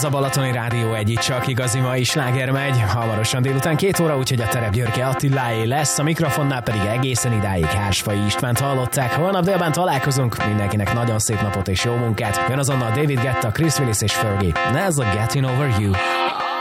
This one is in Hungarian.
Ez a Balatoni Rádió egy, itt csak igazi mai sláger megy. Hamarosan délután 2 óra, úgyhogy a terep Györke Attiláé lesz, a mikrofonnál pedig egészen idáig Hársfai Istvánt hallották. Holnap délben találkozunk, mindenkinek nagyon szép napot és jó munkát. Jön azonnal David Guetta, Chris Willis és Fergie. Ez a Getting Over You.